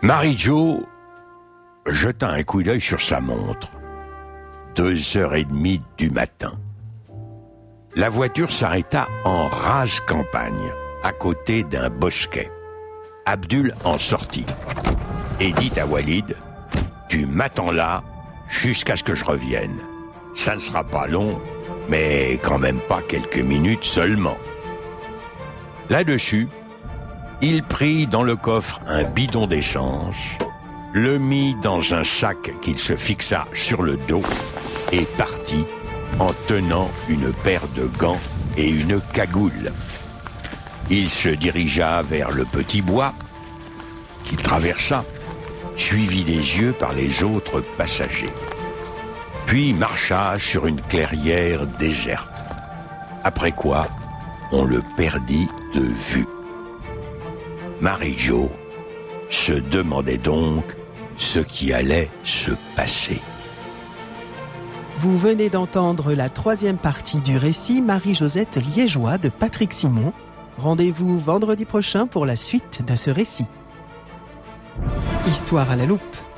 Marie-Jo jeta un coup d'œil sur sa montre. 2h30 du matin. La voiture s'arrêta en rase campagne, à côté d'un bosquet. Abdul en sortit et dit à Walid : « Tu m'attends là jusqu'à ce que je revienne. Ça ne sera pas long, mais quand même pas quelques minutes seulement. » Là-dessus, il prit dans le coffre un bidon d'essence, le mit dans un sac qu'il se fixa sur le dos et partit en tenant une paire de gants et une cagoule. Il se dirigea vers le petit bois qu'il traversa, suivi des yeux par les autres passagers, puis marcha sur une clairière déserte, après quoi on le perdit de vue. Marie-Jo se demandait donc ce qui allait se passer. Vous venez d'entendre la 3e partie du récit Marie-Josette Liégeois de Patrick Simon. Rendez-vous vendredi prochain pour la suite de ce récit. Histoire à la loupe.